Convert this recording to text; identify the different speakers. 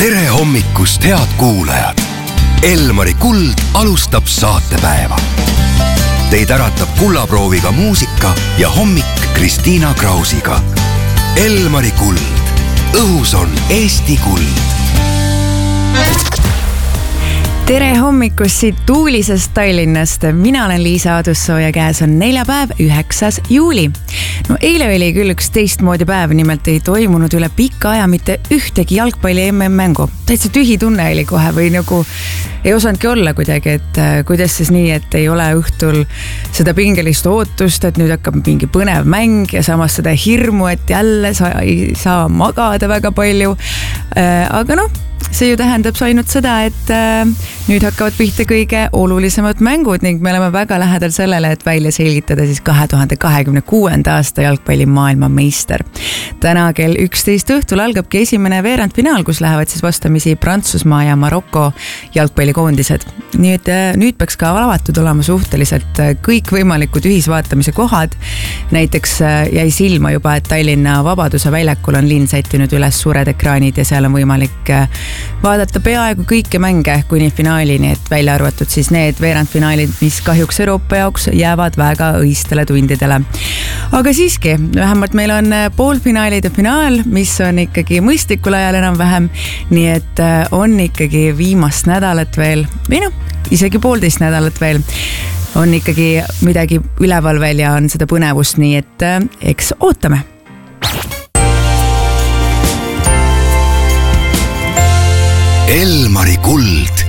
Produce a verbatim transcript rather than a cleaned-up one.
Speaker 1: tere hommikust, head kuulajad! Elmari Kuld alustab saatepäeva. Teid äratab kullaprooviga muusika ja hommik Kristiina Krausiga. Elmari Kuld. Õhus on Eesti kuld.
Speaker 2: Tere hommikust siit tuulisest Tallinnast. Mina olen Liisa Adussoo ja käes on neljapäev, üheksas juuli. No eile oli küll üks teistmoodi päev, nimelt ei toimunud üle pika aja mitte ühtegi jalgpalli M M-mängu. Täitsa tühi tunne oli kohe või nagu ei osanudki olla kuidagi, et kuidas siis nii, et ei ole õhtul seda pingelist ootust, et nüüd hakkab mingi põnev mäng ja samas seda hirmu, et jälle sa ei saa magada väga palju. Aga noh, see ju tähendab ainult seda, et nüüd hakkavad pihta kõige olulisemad mängud ning me oleme väga lähedal sellele, et välja selgitada siis kahe tuhande kahekümne kuuenda aasta jalgpalli maailma meister. Täna kell üksteist õhtul algabki esimene veerandfinaal, kus lähevad siis vastamisi Prantsusmaa ja Maroko jalgpallikoondised. Nii et nüüd peaks ka avatud olema suhteliselt kõik võimalikud ühisvaatamise kohad. Näiteks jäi silma juba, et Tallinna Vabaduse väljakul on linn sättinud üles suured ekraanid ja seal on võimalik vaadata peaaegu kõiki mänge kuni finaalini, et välja arvatud siis need veerandfinaalid, mis kahjuks Euroopa jaoks jäävad väga õistele tundidele. Aga siiski, vähemalt meil on poolfinaalid ja finaal, mis on ikkagi mõistlikul ajal enam vähem, nii et on ikkagi viimast nädalat veel, või noh, isegi poolteist nädalat veel, on ikkagi midagi üleval veel ja on seda põnevust, nii et eks ootame.
Speaker 1: Elmari Kuld.